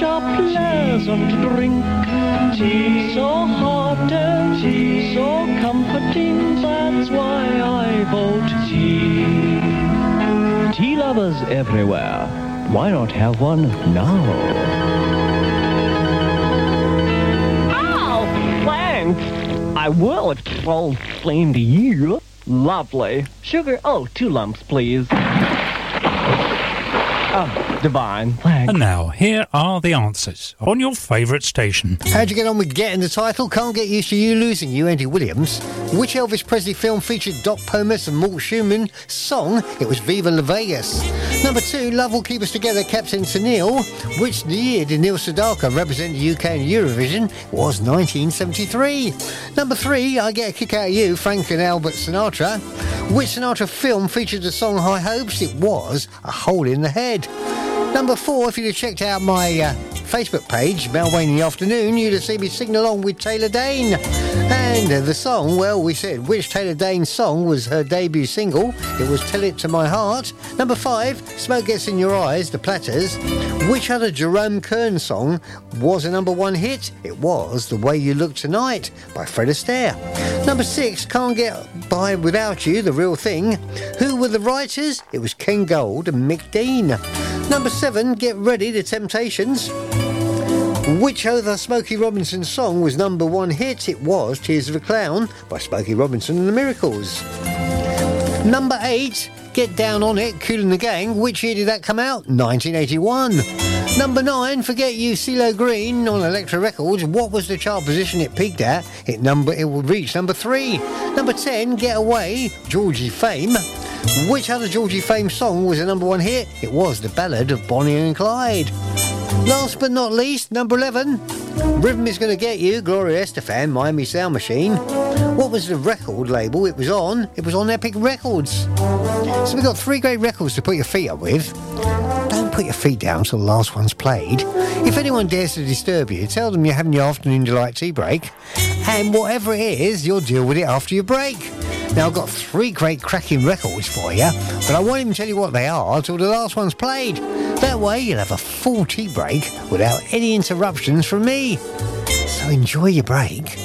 a pleasant drink. Tea, so hot and tea, so comforting, that's why I vote tea. Tea lovers everywhere, why not have one now? Oh, thanks. I will if it's all the same to you. Lovely. Sugar, 2 lumps, please. Oh, divine, thanks. And now, here are the answers on your favourite station. How'd you get on with getting the title? Can't Get Used to You Losing You, Andy Williams. Which Elvis Presley film featured Doc Pomus and Mort Schumann? Song, it was Viva La Vegas. Number 2, Love Will Keep Us Together, Captain Tennille. Which year did Neil Sedaka represent the UK in Eurovision? It was 1973. Number 3, I Get a Kick Out of You, Frank and Albert Sinatra. Which Sinatra film featured the song High Hopes? It was A Hole in the Head. Number 4, if you'd have checked out my Facebook page, Mel Wayne in the Afternoon, you'd have seen me sing along with Taylor Dayne. And the song, well, we said which Taylor Dayne song was her debut single. It was Tell It to My Heart. Number 5, Smoke Gets in Your Eyes, The Platters. Which other Jerome Kern song was a number 1 hit? It was The Way You Look Tonight by Fred Astaire. Number 6, Can't Get By Without You, The Real Thing. Who were the writers? It was Ken Gold and Mick Dean. Number 7, Get Ready, The Temptations. Which other Smokey Robinson song was number 1 hit? It was Tears of a Clown by Smokey Robinson and the Miracles. Number 8, Get Down On It, Kool and the Gang. Which year did that come out? 1981. Number 9, Forget You, CeeLo Green on Elektra Records. What was the chart position it peaked at? It would reach number 3. Number 10, Get Away, Georgie Fame. Which other Georgie Fame song was a number 1 hit? It was the ballad of Bonnie and Clyde. Last but not least, number 11, Rhythm Is Gonna Get You, Gloria Estefan, Miami Sound Machine. What was the record label it was on? It was on Epic Records. So we've got 3 great records to put your feet up with. Don't put your feet down till the last one's played. If anyone dares to disturb you, tell them you're having your afternoon delight tea break, and whatever it is, you'll deal with it after your break. Now, I've got 3 great cracking records for you, but I won't even tell you what they are until the last one's played. That way, you'll have a full tea break without any interruptions from me. So enjoy your break